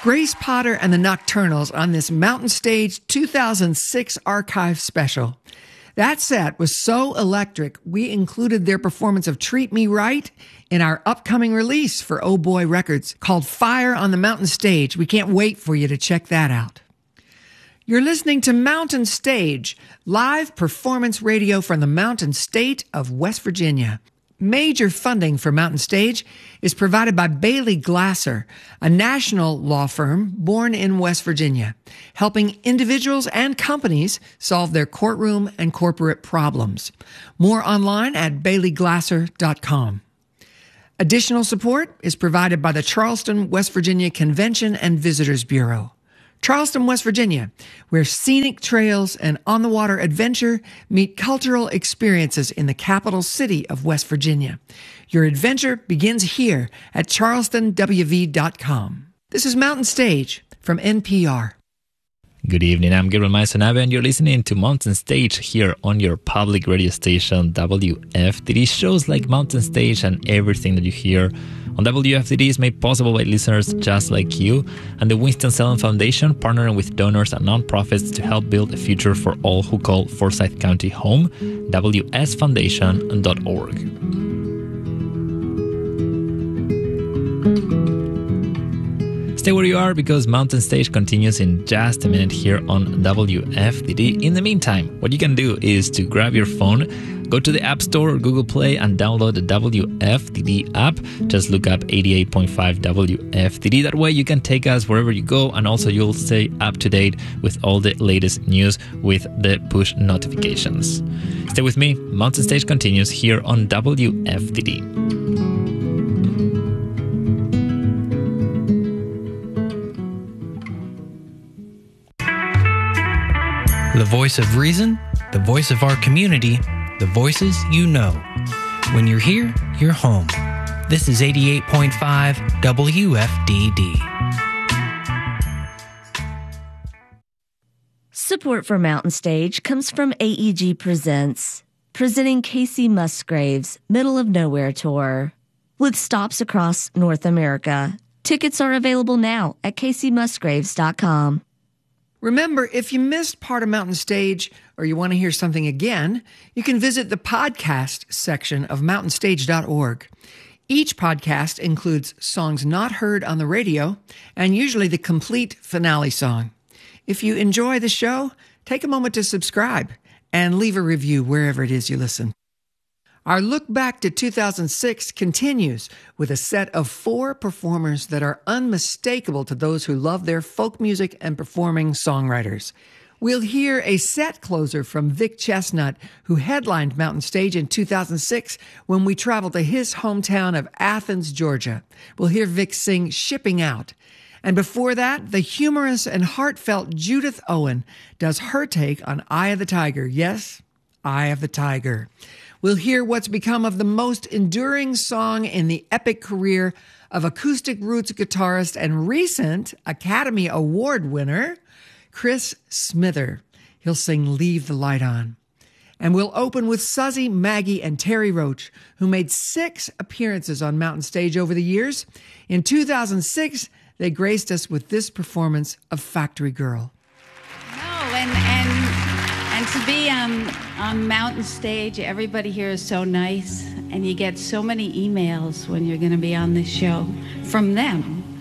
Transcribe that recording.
Grace Potter and the Nocturnals on this Mountain Stage 2006 archive special. That set was so electric, we included their performance of Treat Me Right in our upcoming release for Oh Boy Records called Fire on the Mountain Stage. We can't wait for you to check that out. You're listening to Mountain Stage, live performance radio from the mountain state of West Virginia. Major funding for Mountain Stage is provided by Bailey Glasser, a national law firm born in West Virginia, helping individuals and companies solve their courtroom and corporate problems. More online at baileyglasser.com. Additional support is provided by the Charleston, West Virginia Convention and Visitors Bureau. Charleston, West Virginia, where scenic trails and on-the-water adventure meet cultural experiences in the capital city of West Virginia. Your adventure begins here at charlestonwv.com. This is Mountain Stage from NPR. Good evening, I'm Gabriel Maisonabe, and you're listening to Mountain Stage here on your public radio station, WFDD. Shows like Mountain Stage and everything that you hear on WFDD is made possible by listeners just like you, and the Winston-Salem Foundation, partnering with donors and nonprofits to help build a future for all who call Forsyth County home, wsfoundation.org. Stay where you are because Mountain Stage continues in just a minute here on WFDD. In the meantime, what you can do is to grab your phone, go to the App Store or Google Play and download the WFDD app. Just look up 88.5 WFDD. That way you can take us wherever you go, and also you'll stay up to date with all the latest news with the push notifications. Stay with me. Mountain Stage continues here on WFDD. The voice of reason, the voice of our community, the voices you know. When you're here, you're home. This is 88.5 WFDD. Support for Mountain Stage comes from AEG Presents, presenting Casey Musgrave's Middle of Nowhere Tour. With stops across North America, tickets are available now at caseymusgraves.com. Remember, if you missed part of Mountain Stage or you want to hear something again, you can visit the podcast section of mountainstage.org. Each podcast includes songs not heard on the radio and usually the complete finale song. If you enjoy the show, take a moment to subscribe and leave a review wherever it is you listen. Our look back to 2006 continues with a set of 4 performers that are unmistakable to those who love their folk music and performing songwriters. We'll hear a set closer from Vic Chestnut, who headlined Mountain Stage in 2006 when we traveled to his hometown of Athens, Georgia. We'll hear Vic sing Shipping Out. And before that, the humorous and heartfelt Judith Owen does her take on Eye of the Tiger. Yes, Eye of the Tiger. We'll hear what's become of the most enduring song in the epic career of acoustic roots guitarist and recent Academy Award winner, Chris Smither. He'll sing Leave the Light On. And we'll open with Suzy, Maggie, and Terry Roach, who made 6 appearances on Mountain Stage over the years. In 2006, they graced us with this performance of Factory Girl. And to be on Mountain Stage, everybody here is so nice, and you get so many emails when you're going to be on this show from them.